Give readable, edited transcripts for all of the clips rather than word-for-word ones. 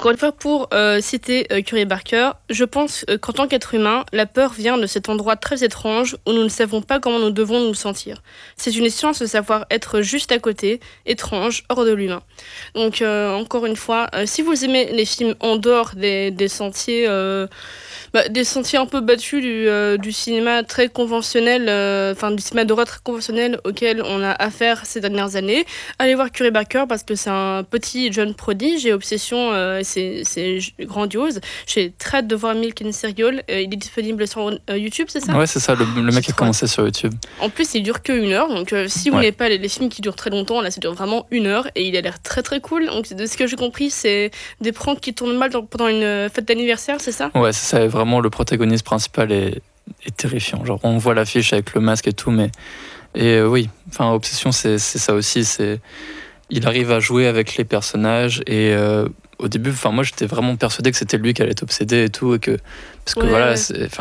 Encore une fois, pour citer Curie Barker, je pense qu'en tant qu'être humain, la peur vient de cet endroit très étrange où nous ne savons pas comment nous devons nous sentir. C'est une science de savoir être juste à côté, étrange, hors de l'humain. Donc, encore une fois, si vous aimez les films en dehors des sentiers... des sentiers un peu battus du cinéma très conventionnel, du cinéma d'horreur très conventionnel auquel on a affaire ces dernières années. Allez voir Curie Barker parce que c'est un petit jeune prodige et Obsession, c'est grandiose. J'ai très hâte de voir Milk and Serial. Il est disponible sur YouTube, c'est ça ? Ouais, c'est ça, le mec a commencé sur YouTube. En plus, il dure que 1 heure, donc si vous n'avez pas les films qui durent très longtemps, là ça dure vraiment 1 heure et il a l'air très très cool. Donc de ce que j'ai compris, c'est des pranks qui tournent mal pendant une fête d'anniversaire, c'est ça ? Ouais, c'est ça, vraiment le protagoniste principal est terrifiant. Genre on voit l'affiche avec le masque et tout, mais oui, enfin Obsession c'est ça aussi, il arrive à jouer avec les personnages et au début, enfin moi j'étais vraiment persuadé que c'était lui qui allait être obsédé et tout, parce que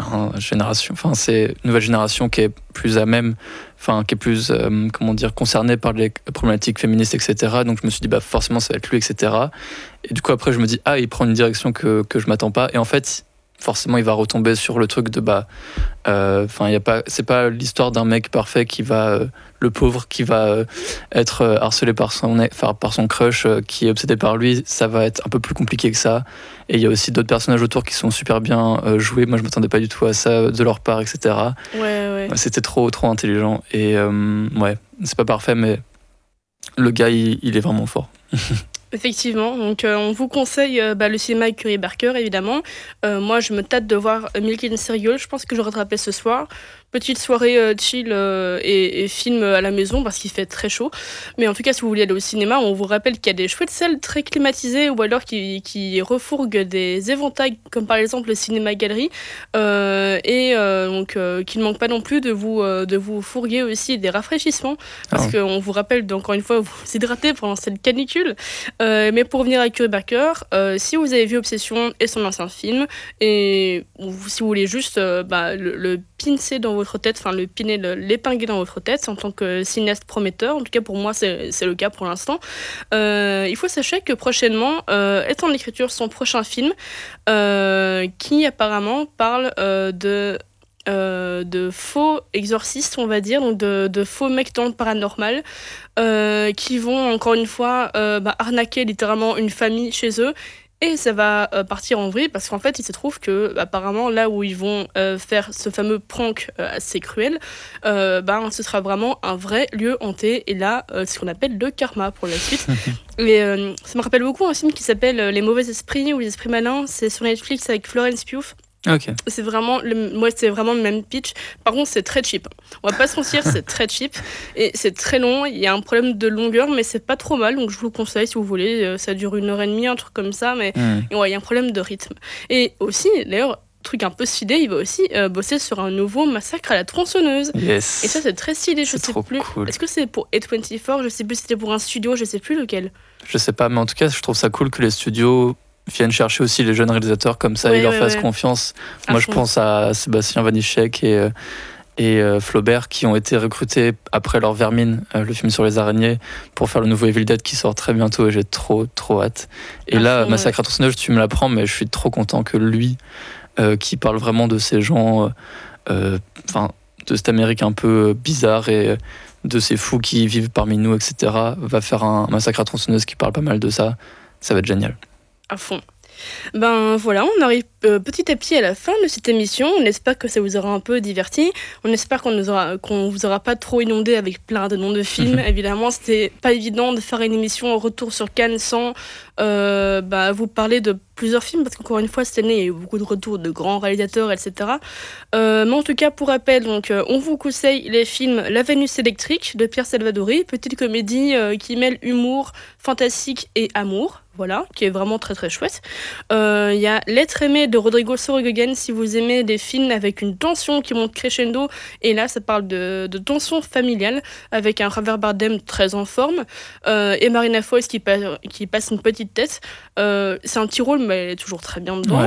c'est une nouvelle génération qui est plus à même, qui est plus concernée par les problématiques féministes, etc. Donc je me suis dit forcément ça va être lui, etc. Et du coup après je me dis il prend une direction que je m'attends pas, et en fait forcément il va retomber sur le truc de c'est pas l'histoire d'un mec parfait qui va le pauvre qui va être harcelé par son crush qui est obsédé par lui. Ça va être un peu plus compliqué que ça, et il y a aussi d'autres personnages autour qui sont super bien joués. Moi je m'attendais pas du tout à ça de leur part, etc. C'était trop intelligent, et c'est pas parfait, mais le gars il est vraiment fort. Effectivement, donc on vous conseille le cinéma avec Curie Barker, évidemment. Moi, je me tâte de voir Milk and Serial. Je pense que je vais rattraper ce soir. Petite soirée chill et film à la maison parce qu'il fait très chaud. Mais en tout cas, si vous voulez aller au cinéma, on vous rappelle qu'il y a des chouettes salles très climatisées ou alors qui refourguent des éventails, comme par exemple le cinéma galerie. Qu'il ne manque pas non plus de vous fourguer aussi des rafraîchissements. Parce qu'on vous rappelle, encore une fois, vous hydrater pendant cette canicule. Mais pour revenir à Curie Barker, si vous avez vu Obsession et son ancien film, et si vous voulez juste le pincer dans votre tête, l'épingler dans votre tête en tant que cinéaste prometteur, en tout cas pour moi c'est le cas pour l'instant, il faut sachez que prochainement est en écriture son prochain film qui apparemment parle de faux exorcistes, on va dire, donc de faux mecs dans le paranormal qui vont encore une fois arnaquer littéralement une famille chez eux. Et ça va partir en vrille parce qu'en fait, il se trouve que apparemment là où ils vont faire ce fameux prank assez cruel, ce sera vraiment un vrai lieu hanté. Et là, c'est ce qu'on appelle le karma pour la suite. Et ça me rappelle beaucoup un film qui s'appelle Les Mauvais Esprits ou Les Esprits Malins. C'est sur Netflix avec Florence Pugh. Okay. C'est vraiment le même pitch. Par contre, c'est très cheap. On va pas se mentir, c'est très cheap et c'est très long. Il y a un problème de longueur, mais c'est pas trop mal. Donc je vous le conseille si vous voulez. Ça dure 1h30, un truc comme ça, mais il y a un problème de rythme. Et aussi, d'ailleurs, truc un peu stylé, il va aussi bosser sur un nouveau Massacre à la tronçonneuse. Yes. Et ça, c'est très stylé. C'est trop plus. Cool. Est-ce que c'est pour A24 ? Je sais plus si c'était pour un studio. Je sais plus lequel. Je sais pas, mais en tout cas, je trouve ça cool que les studios viennent chercher aussi les jeunes réalisateurs comme ça et leur fassent confiance. Moi, je pense à Sébastien Vanitschek et Flaubert qui ont été recrutés après leur Vermine, le film sur les araignées, pour faire le nouveau Evil Dead qui sort très bientôt, et j'ai trop hâte. Et là, Massacre à tronçonneuse, tu me l'apprends, mais je suis trop content que lui, qui parle vraiment de ces gens, de cette Amérique un peu bizarre et de ces fous qui vivent parmi nous, etc., va faire un Massacre à tronçonneuse qui parle pas mal de ça. Ça va être génial. À fond. Voilà, on arrive petit à petit à la fin de cette émission. On espère que ça vous aura un peu diverti. On espère qu'on vous aura pas trop inondé avec plein de noms de films. Évidemment, c'était pas évident de faire une émission en retour sur Cannes sans vous parler de plusieurs films, parce qu'encore une fois cette année il y a eu beaucoup de retours de grands réalisateurs, etc. Mais en tout cas, pour rappel, donc on vous conseille les films La Vénus électrique de Pierre Salvadori, petite comédie qui mêle humour, fantastique et amour. Voilà, qui est vraiment très très chouette. Il y a L'être aimé de Rodrigo Sorogoyen, si vous aimez des films avec une tension qui monte crescendo, et là ça parle de tension familiale avec un Javier Bardem très en forme et Marina Foïs qui passe une petite tête. C'est un petit rôle, mais elle est toujours très bien dedans. Ouais.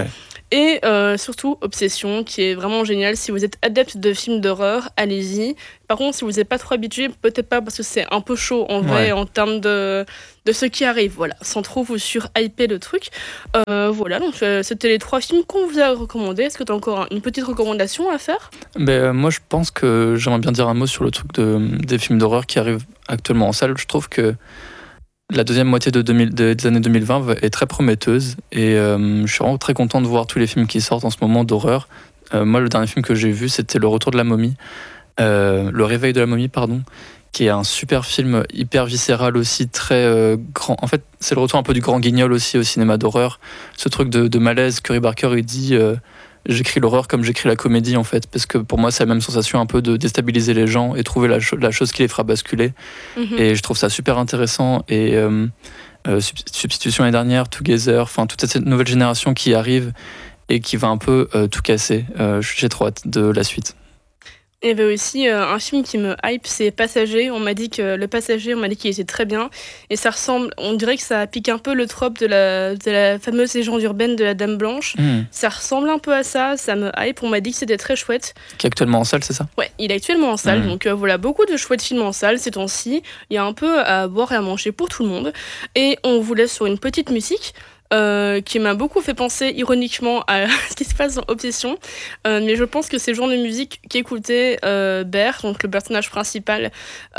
Et surtout Obsession, qui est vraiment génial. Si vous êtes adepte de films d'horreur, allez-y. Par contre, si vous n'êtes pas trop habitué, peut-être pas parce que c'est un peu chaud en vrai en termes de ce qui arrive, voilà, sans trop vous surhyper le truc. Voilà, donc c'était les 3 films qu'on vous a recommandés. Est-ce que tu as encore une petite recommandation à faire? Moi, je pense que j'aimerais bien dire un mot sur le truc des films d'horreur qui arrivent actuellement en salle. Je trouve que la deuxième moitié des années 2020 est très prometteuse et je suis vraiment très content de voir tous les films qui sortent en ce moment d'horreur. Moi, le dernier film que j'ai vu, c'était Le Retour de la momie, Le Réveil de la momie, pardon, qui est un super film hyper viscéral aussi, très grand. En fait, c'est le retour un peu du grand guignol aussi au cinéma d'horreur. Ce truc de malaise, Curry Barker, il dit j'écris l'horreur comme j'écris la comédie, en fait, parce que pour moi, c'est la même sensation un peu de déstabiliser les gens et trouver la chose qui les fera basculer. Et je trouve ça super intéressant. Et Substitution l'année dernière, Together, enfin, toute cette nouvelle génération qui arrive et qui va un peu tout casser. J'ai trop hâte de la suite. Il y avait aussi un film qui me hype, c'est Passager. On m'a dit que Le Passager, on m'a dit qu'il était très bien. Et ça ressemble, on dirait que ça pique un peu le trope de la fameuse légende urbaine de la Dame Blanche. Ça ressemble un peu à ça me hype. On m'a dit que c'était très chouette. Qui est actuellement en salle, c'est ça? Ouais, il est actuellement en salle. Donc voilà, beaucoup de chouettes films en salle ces temps-ci. Il y a un peu à boire et à manger pour tout le monde. Et on vous laisse sur une petite musique. Qui m'a beaucoup fait penser ironiquement à ce qui se passe dans Obsession, mais je pense que c'est le genre de musique qu'écoutait Bert, donc le personnage principal,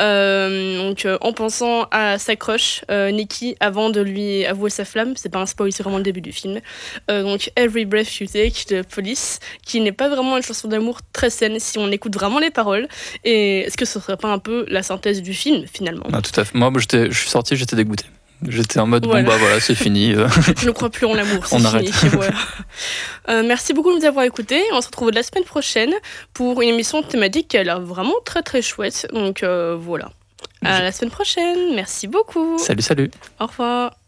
en pensant à sa crush Nikki avant de lui avouer sa flamme. C'est pas un spoil, c'est vraiment le début du film. Donc Every Breath You Take de Police, qui n'est pas vraiment une chanson d'amour très saine si on écoute vraiment les paroles. Et est-ce que ce serait pas un peu la synthèse du film finalement? Tout à fait. Moi je suis sorti, j'étais dégoûté. J'étais en mode, voilà, c'est fini. Je ne crois plus en l'amour, c'est on fini. Arrête. Voilà. Merci beaucoup de nous avoir écoutés. On se retrouve la semaine prochaine pour une émission thématique qui a l'air vraiment très très chouette. Donc voilà. À la semaine prochaine. Merci beaucoup. Salut. Au revoir.